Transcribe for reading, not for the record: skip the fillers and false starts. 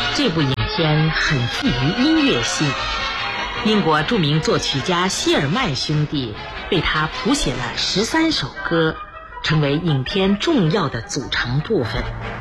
这部影片很富于音乐性，英国著名作曲家希尔曼兄弟为他谱写了13首歌，成为影片重要的组成部分。